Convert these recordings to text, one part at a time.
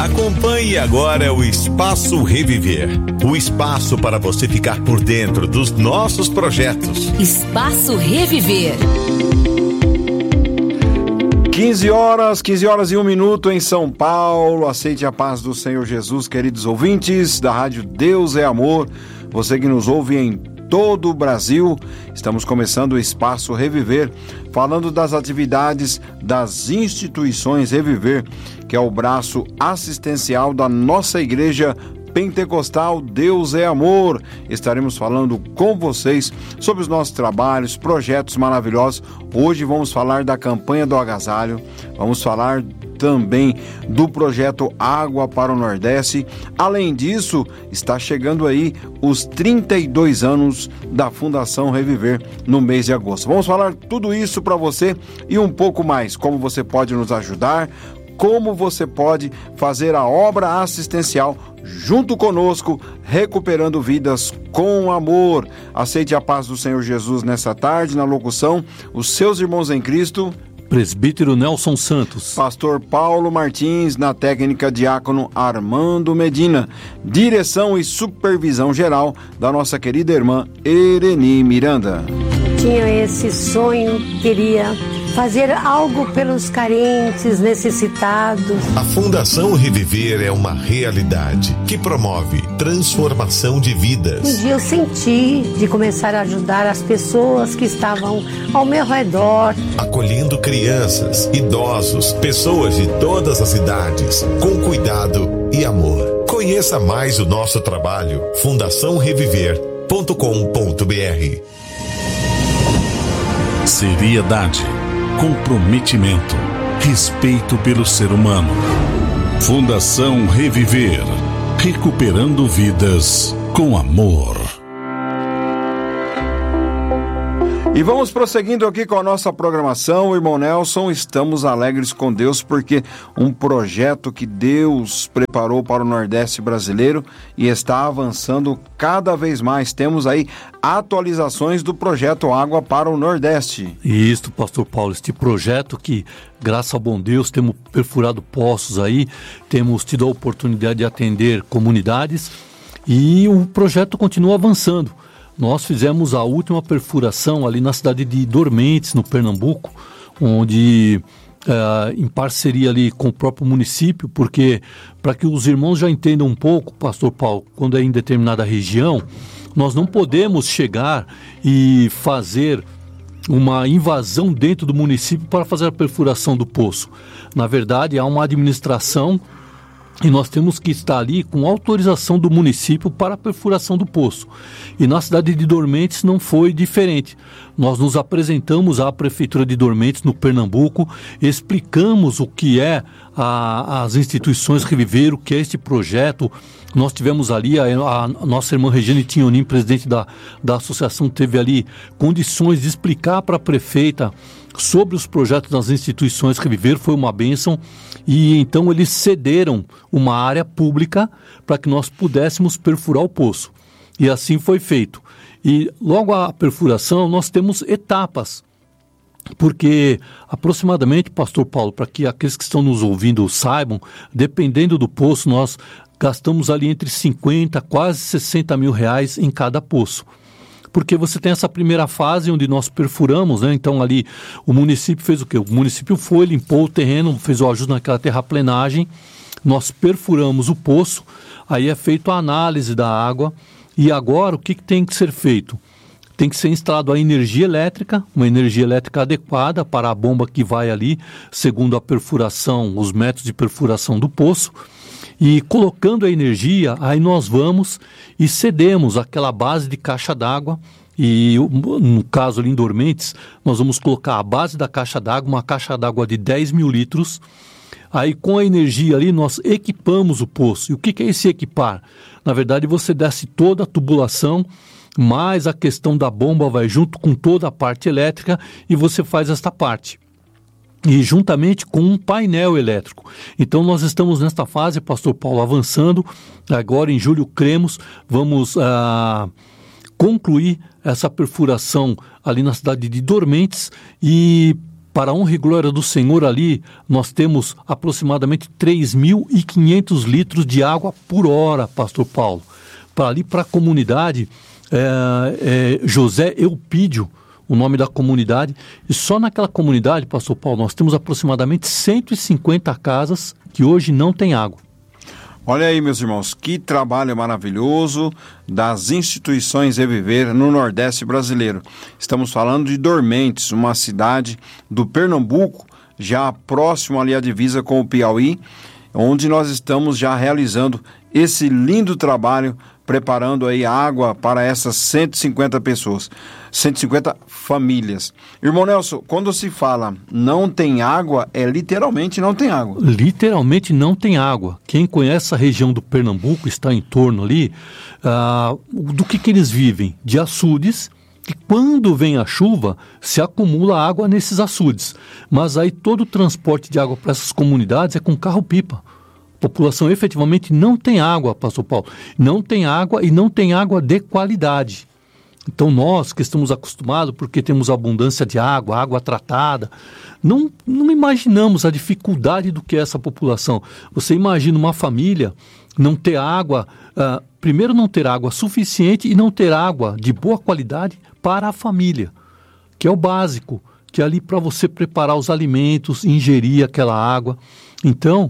Acompanhe agora o Espaço Reviver. O espaço para você ficar por dentro dos nossos projetos. Espaço Reviver. 15 horas e 1 minuto em São Paulo. Aceite a paz do Senhor Jesus, queridos ouvintes da Rádio Deus é Amor. Você que nos ouve em todo o Brasil, estamos começando o Espaço Reviver, falando das atividades das instituições Reviver, que é o braço assistencial da nossa igreja pentecostal Deus é Amor. Estaremos falando com vocês sobre os nossos trabalhos, projetos maravilhosos. Hoje vamos falar da campanha do agasalho, vamos falar também do projeto Água para o Nordeste. Além disso, está chegando aí os 32 anos da Fundação Reviver no mês de agosto. Vamos falar tudo isso para você e um pouco mais, como você pode nos ajudar, como você pode fazer a obra assistencial junto conosco, recuperando vidas com amor. Aceite a paz do Senhor Jesus nessa tarde, na locução, os seus irmãos em Cristo, Presbítero Nelson Santos, Pastor Paulo Martins, na técnica diácono Armando Medina, direção e supervisão geral da nossa querida irmã Ereni Miranda. Tinha esse sonho, queria fazer algo pelos carentes, necessitados. A Fundação Reviver é uma realidade que promove transformação de vidas. Um dia eu senti de começar a ajudar as pessoas que estavam ao meu redor. Acolhendo crianças, idosos, pessoas de todas as idades, com cuidado e amor. Conheça mais o nosso trabalho, fundaçãoreviver.com.br. Seriedade, comprometimento, respeito pelo ser humano. Fundação Reviver, recuperando vidas com amor. E vamos prosseguindo aqui com a nossa programação, irmão Nelson. Estamos alegres com Deus porque um projeto que Deus preparou para o Nordeste brasileiro e está avançando cada vez mais. Temos aí atualizações do projeto Água para o Nordeste. Isso, pastor Paulo, este projeto que, graças ao bom Deus, temos perfurado poços aí, temos tido a oportunidade de atender comunidades e o projeto continua avançando. Nós fizemos a última perfuração ali na cidade de Dormentes, no Pernambuco, onde, em parceria ali com o próprio município, porque para que os irmãos já entendam um pouco, pastor Paulo, quando é em determinada região, nós não podemos chegar e fazer uma invasão dentro do município para fazer a perfuração do poço. Na verdade, há uma administração e nós temos que estar ali com autorização do município para a perfuração do poço. E na cidade de Dormentes não foi diferente. Nós nos apresentamos à Prefeitura de Dormentes, no Pernambuco, explicamos o que é as instituições Reviver, o que é este projeto. Nós tivemos ali, a nossa irmã Regiane Tinhonim, presidente da associação, teve ali condições de explicar para a prefeita sobre os projetos das instituições Reviver, foi uma bênção, e então eles cederam uma área pública para que nós pudéssemos perfurar o poço. E assim foi feito. E logo a perfuração nós temos etapas, porque aproximadamente, pastor Paulo, para que aqueles que estão nos ouvindo saibam, dependendo do poço, nós gastamos ali entre 50 quase 60 mil reais em cada poço. Porque você tem essa primeira fase onde nós perfuramos, né? Então ali o município fez o quê? O município foi, limpou o terreno, fez o ajuste naquela terraplenagem, nós perfuramos o poço, aí é feita a análise da água e agora o que tem que ser feito? Tem que ser instalado a energia elétrica, uma energia elétrica adequada para a bomba que vai ali, segundo a perfuração, os métodos de perfuração do poço. E colocando a energia, aí nós vamos e cedemos aquela base de caixa d'água. E no caso ali em Dormentes, nós vamos colocar a base da caixa d'água, uma caixa d'água de 10 mil litros. Aí com a energia ali nós equipamos o poço. E o que é esse equipar? Na verdade você desce toda a tubulação, mas a questão da bomba vai junto com toda a parte elétrica e você faz esta parte. E juntamente com um painel elétrico. Então nós estamos nesta fase, pastor Paulo, avançando. Agora em julho cremos, vamos concluir essa perfuração ali na cidade de Dormentes e Para a honra e glória do Senhor ali, nós temos aproximadamente 3.500 litros de água por hora, pastor Paulo. Para ali, para a comunidade, José Eupídio, o nome da comunidade, e só naquela comunidade, pastor Paulo, nós temos aproximadamente 150 casas que hoje não têm água. Olha aí, meus irmãos, que trabalho maravilhoso das instituições Reviver no Nordeste brasileiro. Estamos falando de Dormentes, uma cidade do Pernambuco, já próximo ali à divisa com o Piauí, onde nós estamos já realizando esse lindo trabalho, preparando aí água para essas 150 pessoas, 150 famílias. Irmão Nelson, quando se fala não tem água, literalmente não tem água. Literalmente não tem água. Quem conhece a região do Pernambuco, está em torno ali, do que eles vivem? De açudes, e quando vem a chuva, se acumula água nesses açudes. Mas aí todo o transporte de água para essas comunidades é com carro-pipa. A população efetivamente não tem água, pastor Paulo. Não tem água e não tem água de qualidade. Então nós que estamos acostumados, porque temos abundância de água, água tratada, não imaginamos a dificuldade do que é essa população. Você imagina uma família não ter água, primeiro não ter água suficiente e não ter água de boa qualidade para a família, que é o básico, que é ali para você preparar os alimentos, ingerir aquela água. Então,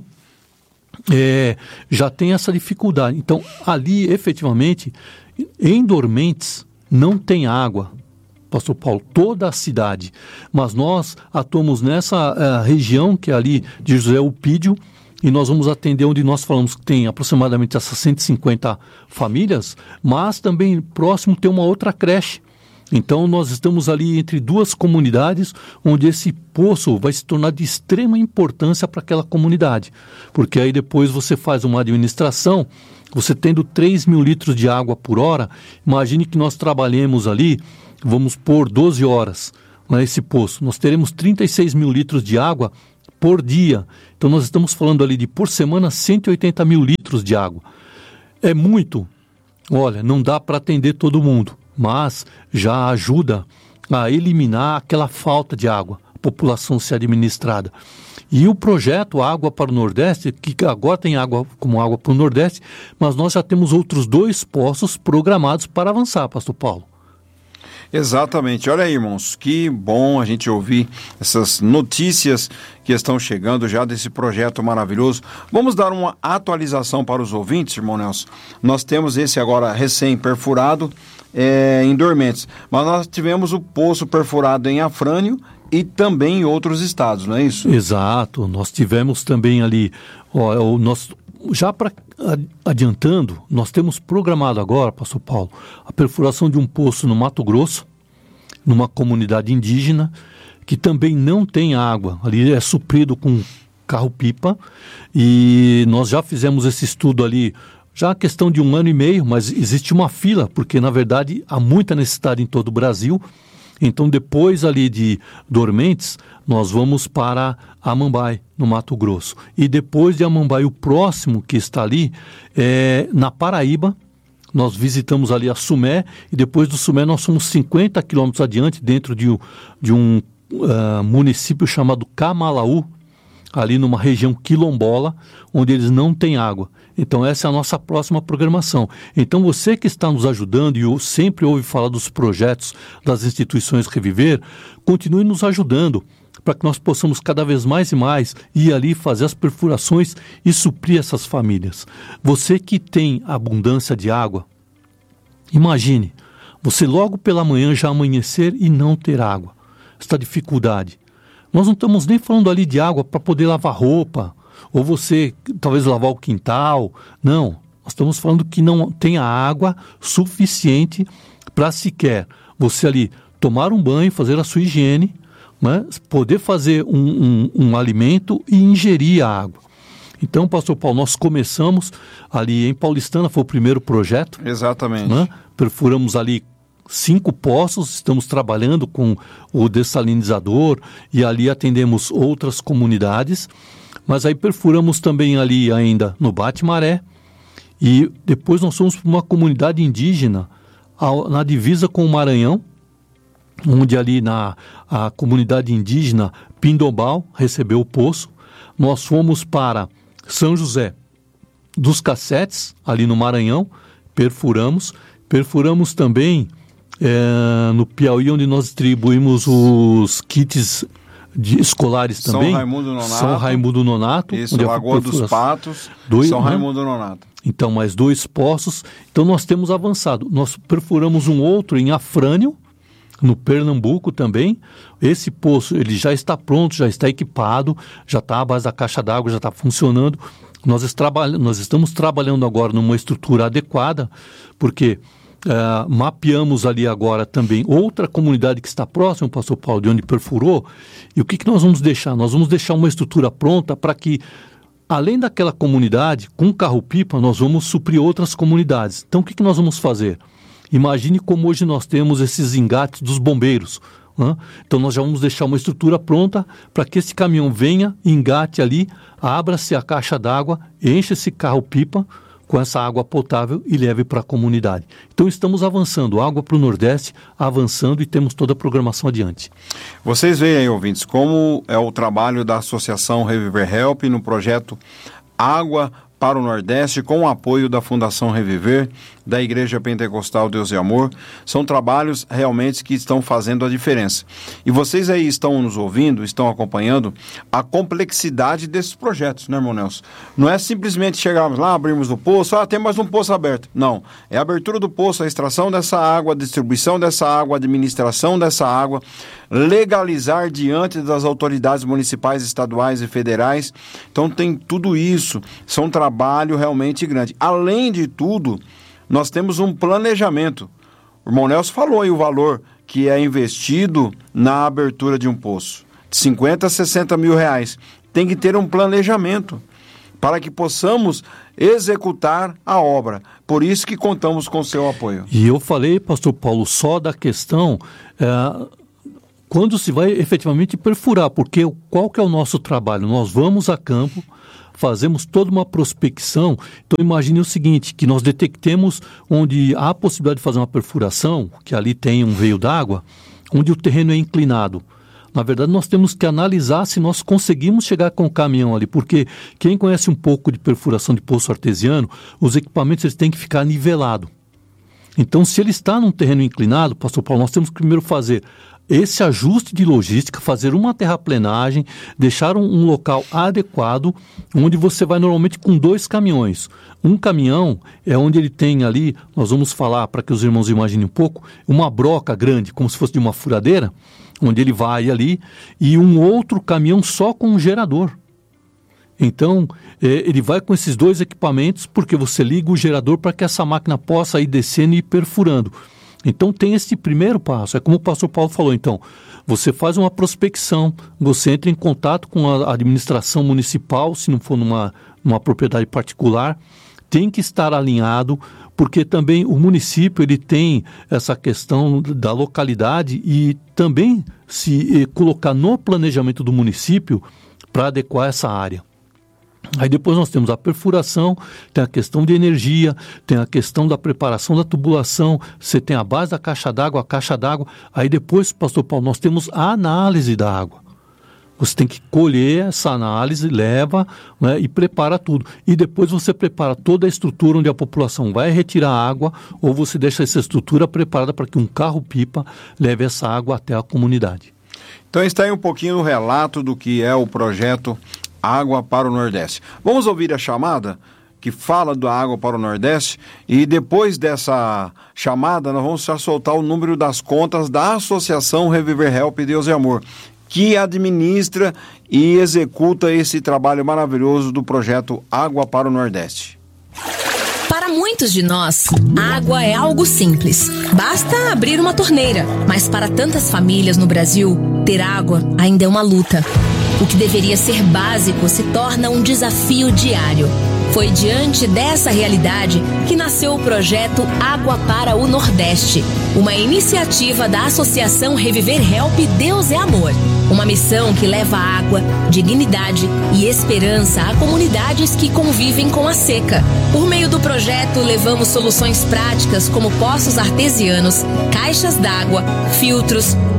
já tem essa dificuldade. Então, ali, efetivamente, em Dormentes, não tem água, pastor Paulo, toda a cidade. Mas nós atuamos nessa região, que é ali de José Eupídio, e nós vamos atender onde nós falamos que tem aproximadamente essas 150 famílias, mas também próximo tem uma outra creche. Então nós estamos ali entre duas comunidades, onde esse poço vai se tornar de extrema importância para aquela comunidade, porque aí depois você faz uma administração, você tendo 3.000 litros de água por hora, imagine que nós trabalhemos ali, vamos por 12 horas nesse poço, nós teremos 36.000 litros de água por dia. Então nós estamos falando ali de por semana 180.000 litros de água. É muito, olha, não dá para atender todo mundo, mas já ajuda a eliminar aquela falta de água, a população ser administrada. E o projeto Água para o Nordeste, que agora tem água como água para o Nordeste, mas nós já temos outros 2 poços programados para avançar, pastor Paulo. Exatamente. Olha aí, irmãos, que bom a gente ouvir essas notícias que estão chegando já desse projeto maravilhoso. Vamos dar uma atualização para os ouvintes, irmão Nelson. Nós temos esse agora recém-perfurado em Dormentes, mas nós tivemos o poço perfurado em Afrânio e também em outros estados, não é isso? Exato. Nós tivemos também ali, já para adiantando, nós temos programado agora, pastor Paulo, a perfuração de um poço no Mato Grosso, numa comunidade indígena, que também não tem água. Ali é suprido com carro-pipa, e nós já fizemos esse estudo ali, já a questão de 1 ano e meio, mas existe uma fila, porque na verdade há muita necessidade em todo o Brasil. Então depois ali de Dormentes, nós vamos para Amambai, no Mato Grosso. E depois de Amambai, o próximo que está ali é na Paraíba. Nós visitamos ali a Sumé, e depois do Sumé nós somos 50 quilômetros adiante, dentro de um município chamado Camalaú, ali numa região quilombola, onde eles não têm água. Então essa é a nossa próxima programação. Então você que está nos ajudando e sempre ouve falar dos projetos das instituições Reviver, continue nos ajudando, para que nós possamos cada vez mais e mais ir ali fazer as perfurações e suprir essas famílias. Você que tem abundância de água, imagine, você logo pela manhã já amanhecer e não ter água. Esta dificuldade. Nós não estamos nem falando ali de água para poder lavar roupa, ou você talvez lavar o quintal. Não, nós estamos falando que não tem água suficiente para sequer você ali tomar um banho, fazer a sua higiene, né, poder fazer um alimento e ingerir a água. Então, pastor Paulo, nós começamos ali em Paulistana, foi o primeiro projeto. Exatamente. Né, perfuramos ali 5 poços, estamos trabalhando com o dessalinizador e ali atendemos outras comunidades, mas aí perfuramos também ali ainda no Bate-Maré, e depois nós fomos para uma comunidade indígena na divisa com o Maranhão, onde ali a comunidade indígena Pindombal recebeu o poço. Nós fomos para São José dos Cassetes, ali no Maranhão, perfuramos também no Piauí, onde nós distribuímos os kits escolares também. São Raimundo Nonato. Isso, Lagoa dos Patos, São Raimundo Nonato. Então, mais 2 poços. Então, nós temos avançado. Nós perfuramos um outro em Afrânio, no Pernambuco também. Esse poço ele já está pronto, já está equipado, já está à base da caixa d'água, já está funcionando. Nós estamos trabalhando agora numa estrutura adequada, porque mapeamos ali agora também outra comunidade que está próxima, pastor Paulo, de onde perfurou. E o que nós vamos deixar? Nós vamos deixar uma estrutura pronta para que, além daquela comunidade, com carro-pipa, nós vamos suprir outras comunidades. Então, o que nós vamos fazer? Imagine como hoje nós temos esses engates dos bombeiros. Né? Então, nós já vamos deixar uma estrutura pronta para que esse caminhão venha, engate ali, abra-se a caixa d'água, enche esse carro-pipa com essa água potável e leve para a comunidade. Então, estamos avançando, água para o Nordeste, avançando e temos toda a programação adiante. Vocês veem aí, ouvintes, como é o trabalho da Associação Reviver Help no projeto Água para o Nordeste, com o apoio da Fundação Reviver, da Igreja Pentecostal Deus e Amor. São trabalhos realmente que estão fazendo a diferença. E vocês aí estão nos ouvindo, estão acompanhando a complexidade desses projetos, né, irmão Nelson? Não é simplesmente chegarmos lá, abrirmos o poço, tem mais um poço aberto. Não, é a abertura do poço, a extração dessa água, a distribuição dessa água, a administração dessa água, legalizar diante das autoridades municipais, estaduais e federais. Então tem tudo isso, são um trabalho realmente grande. Além de tudo, nós temos um planejamento. O irmão Nelson falou aí o valor que é investido na abertura de um poço, de 50 a 60 mil reais. Tem que ter um planejamento para que possamos executar a obra. Por isso que contamos com o seu apoio. E eu falei, pastor Paulo, só da questão quando se vai efetivamente perfurar, porque qual que é o nosso trabalho? Nós vamos a campo, fazemos toda uma prospecção. Então imagine o seguinte, que nós detectemos onde há a possibilidade de fazer uma perfuração, que ali tem um veio d'água, onde o terreno é inclinado. Na verdade, nós temos que analisar se nós conseguimos chegar com o caminhão ali, porque quem conhece um pouco de perfuração de poço artesiano, os equipamentos eles têm que ficar nivelados. Então, se ele está num terreno inclinado, pastor Paulo, nós temos que primeiro fazer esse ajuste de logística, fazer uma terraplenagem, deixar um local adequado, onde você vai normalmente com 2 caminhões. Um caminhão é onde ele tem ali, nós vamos falar para que os irmãos imaginem um pouco, uma broca grande, como se fosse de uma furadeira, onde ele vai ali, e um outro caminhão só com um gerador. Então, ele vai com esses 2 equipamentos, porque você liga o gerador para que essa máquina possa ir descendo e ir perfurando. Então tem esse primeiro passo, é como o pastor Paulo falou, então, você faz uma prospecção, você entra em contato com a administração municipal, se não for numa propriedade particular, tem que estar alinhado, porque também o município ele tem essa questão da localidade e também se colocar no planejamento do município para adequar essa área. Aí depois nós temos a perfuração, tem a questão de energia, tem a questão da preparação da tubulação, você tem a base da caixa d'água, aí depois, pastor Paulo, nós temos a análise da água. Você tem que colher essa análise, leva, né, e prepara tudo. E depois você prepara toda a estrutura onde a população vai retirar a água, ou você deixa essa estrutura preparada para que um carro-pipa leve essa água até a comunidade. Então está aí um pouquinho o relato do que é o projeto Água para o Nordeste. Vamos ouvir a chamada que fala da Água para o Nordeste e depois dessa chamada nós vamos já soltar o número das contas da Associação Reviver Help Deus e Amor, que administra e executa esse trabalho maravilhoso do projeto Água para o Nordeste. Para muitos de nós, água é algo simples. Basta abrir uma torneira. Mas para tantas famílias no Brasil, ter água ainda é uma luta. O que deveria ser básico se torna um desafio diário. Foi diante dessa realidade que nasceu o projeto Água para o Nordeste, uma iniciativa da Associação Reviver Help Deus é Amor. Uma missão que leva água, dignidade e esperança a comunidades que convivem com a seca. Por meio do projeto, levamos soluções práticas como poços artesianos, caixas d'água, filtros,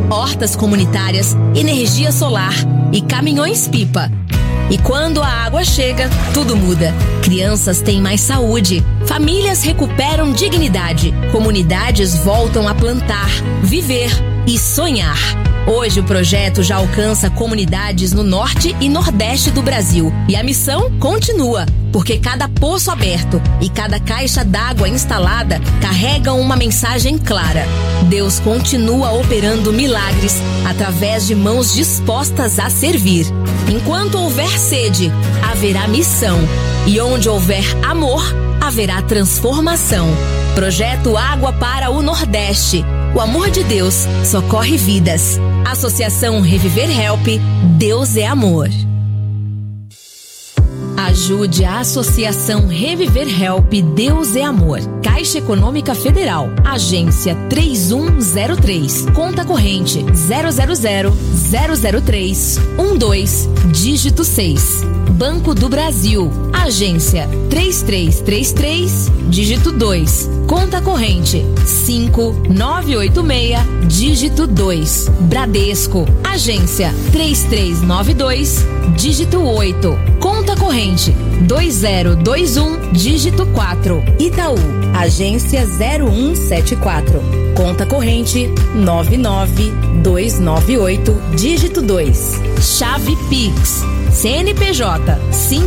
hortas comunitárias, energia solar e caminhões-pipa. E quando a água chega, tudo muda. Crianças têm mais saúde, famílias recuperam dignidade, comunidades voltam a plantar, viver e sonhar. Hoje o projeto já alcança comunidades no norte e nordeste do Brasil. E a missão continua, porque cada poço aberto e cada caixa d'água instalada carregam uma mensagem clara. Deus continua operando milagres através de mãos dispostas a servir. Enquanto houver sede, haverá missão. E onde houver amor, haverá transformação. Projeto Água para o Nordeste. O amor de Deus socorre vidas. Associação Reviver Help, Deus é amor. Ajude a Associação Reviver Help, Deus é Amor. Caixa Econômica Federal, Agência 3103, Conta Corrente 000-003-12, dígito 6. Banco do Brasil, Agência 3333, dígito 2. Conta Corrente 5986, dígito 2. Bradesco, Agência 3392, dígito 8. Conta Corrente 2021, dígito 4. Itaú, Agência 0174. Conta Corrente 99298, dígito 2. Chave Pix, CNPJ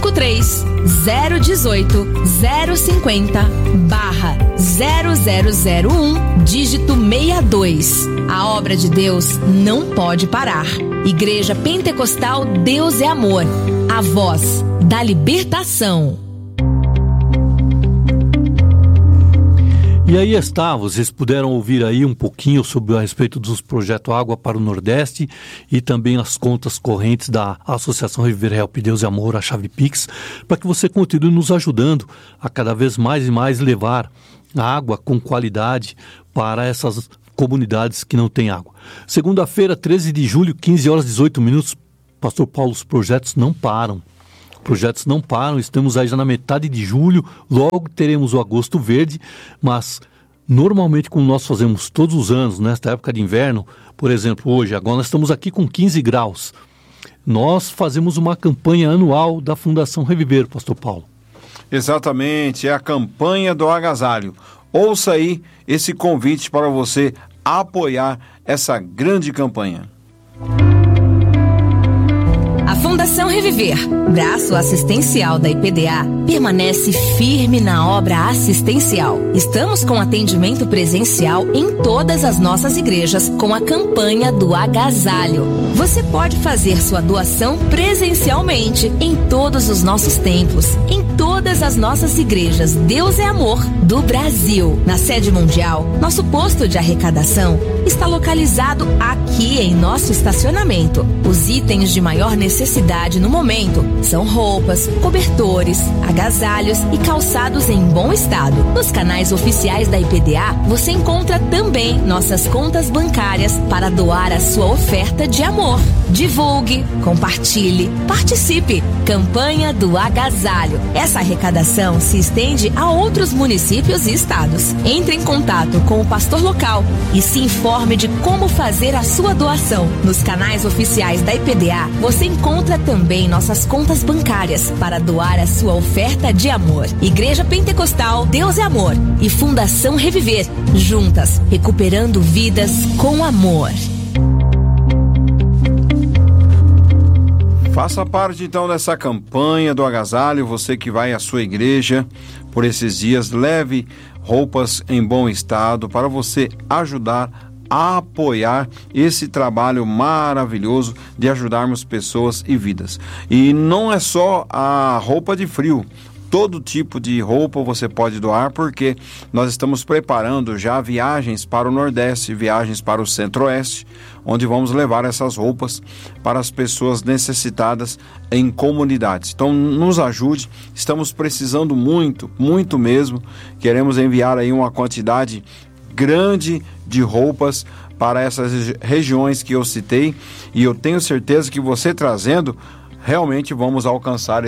53-018-050-0001, dígito 62. A obra de Deus não pode parar. Igreja Pentecostal Deus é Amor, a voz da libertação. E aí está, vocês puderam ouvir aí um pouquinho sobre a respeito dos projetos Água para o Nordeste e também as contas correntes da Associação Reviver Help, Deus e Amor, a chave Pix, para que você continue nos ajudando a cada vez mais e mais levar água com qualidade para essas comunidades que não têm água. Segunda-feira, 13 de julho, 15 horas e 18 minutos, Pastor Paulo, os projetos não param. Projetos não param, estamos aí já na metade de julho, logo teremos o agosto verde, mas normalmente como nós fazemos todos os anos, nesta época de inverno, por exemplo, hoje, agora nós estamos aqui com 15 graus, nós fazemos uma campanha anual da Fundação Reviver, Pastor Paulo. Exatamente, é a campanha do agasalho. Ouça aí esse convite para você apoiar essa grande campanha. A Fundação Reviver, braço assistencial da IPDA, permanece firme na obra assistencial. Estamos com atendimento presencial em todas as nossas igrejas com a campanha do agasalho. Você pode fazer sua doação presencialmente em todos os nossos templos, em todas as nossas igrejas Deus é Amor do Brasil. Na sede mundial, nosso posto de arrecadação está localizado aqui em nosso estacionamento. Os itens de maior necessidade no momento são roupas, cobertores, agasalhos e calçados em bom estado. Nos canais oficiais da IPDA, você encontra também nossas contas bancárias para doar a sua oferta de amor. Divulgue, compartilhe, participe. Campanha do agasalho. Essa arrecadação se estende a outros municípios e estados. Entre em contato com o pastor local e se informe de como fazer a sua doação. Nos canais oficiais da IPDA, você encontra também nossas contas bancárias para doar a sua oferta de amor. Igreja Pentecostal Deus é Amor e Fundação Reviver, juntas, recuperando vidas com amor. Faça parte então dessa campanha do agasalho, você que vai à sua igreja por esses dias, leve roupas em bom estado para você ajudar a apoiar esse trabalho maravilhoso de ajudarmos pessoas e vidas. E não é só a roupa de frio. Todo tipo de roupa você pode doar, porque nós estamos preparando já viagens para o Nordeste, viagens para o Centro-Oeste, onde vamos levar essas roupas para as pessoas necessitadas em comunidades. Então nos ajude, estamos precisando muito, muito mesmo. Queremos enviar aí uma quantidade grande de roupas para essas regiões que eu citei, e eu tenho certeza que você trazendo realmente vamos alcançar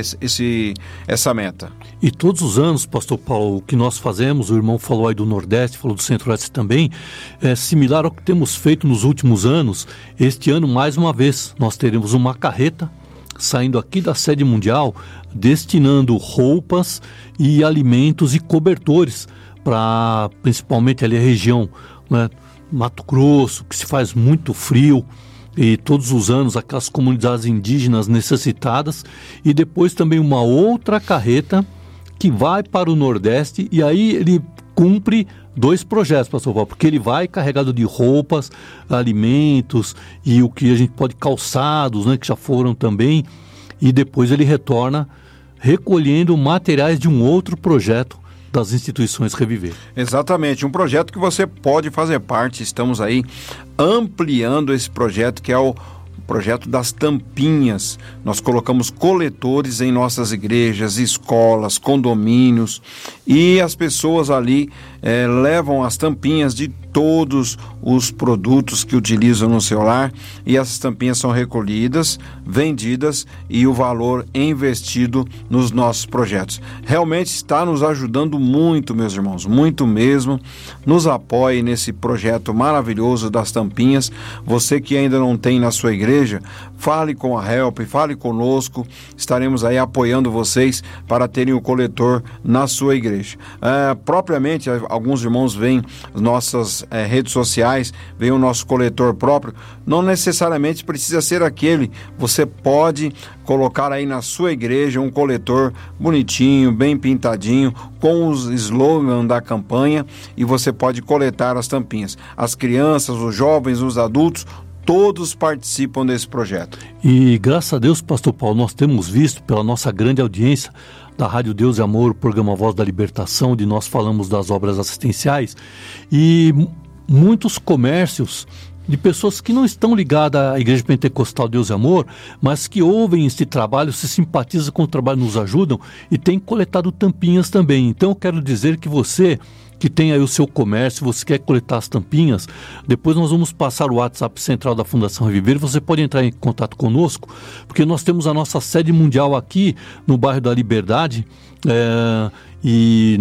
essa meta. E todos os anos, pastor Paulo, o que nós fazemos, o irmão falou aí do Nordeste, falou do Centro-Oeste também, é similar ao que temos feito nos últimos anos. Este ano, mais uma vez, nós teremos uma carreta saindo aqui da sede mundial, destinando roupas e alimentos e cobertores para principalmente ali a região, né, Mato Grosso, que se faz muito frio, e todos os anos aquelas comunidades indígenas necessitadas, e depois também uma outra carreta que vai para o Nordeste, e aí ele cumpre 2 projetos, pastor Paulo, porque ele vai carregado de roupas, alimentos e o que a gente pode, calçados, né, que já foram também, e depois ele retorna recolhendo materiais de um outro projeto das instituições Reviver. Exatamente, um projeto que você pode fazer parte. Estamos aí ampliando esse projeto, que é o projeto das tampinhas. Nós colocamos coletores em nossas igrejas, escolas, condomínios, e as pessoas ali levam as tampinhas de todos os produtos que utilizam no seu lar, e essas tampinhas são recolhidas, vendidas e o valor investido nos nossos projetos. Realmente está nos ajudando muito, meus irmãos, muito mesmo. Nos apoie nesse projeto maravilhoso das tampinhas. Você que ainda não tem na sua igreja, fale com a Help, fale conosco, estaremos aí apoiando vocês para terem o coletor na sua igreja. Propriamente, alguns irmãos veem nossas redes sociais, veem o nosso coletor próprio, não necessariamente precisa ser aquele. Você pode colocar aí na sua igreja um coletor bonitinho, bem pintadinho, com os slogans da campanha, e você pode coletar as tampinhas. As crianças, os jovens, os adultos, todos participam desse projeto. E graças a Deus, pastor Paulo, nós temos visto pela nossa grande audiência da Rádio Deus e Amor, o programa Voz da Libertação, onde nós falamos das obras assistenciais, e muitos comércios de pessoas que não estão ligadas à Igreja Pentecostal Deus e Amor, mas que ouvem este trabalho, se simpatizam com o trabalho, nos ajudam e têm coletado tampinhas também. Então eu quero dizer que você que tem aí o seu comércio, você quer coletar as tampinhas, depois nós vamos passar o WhatsApp central da Fundação Reviver, você pode entrar em contato conosco, porque nós temos a nossa sede mundial aqui no bairro da Liberdade, e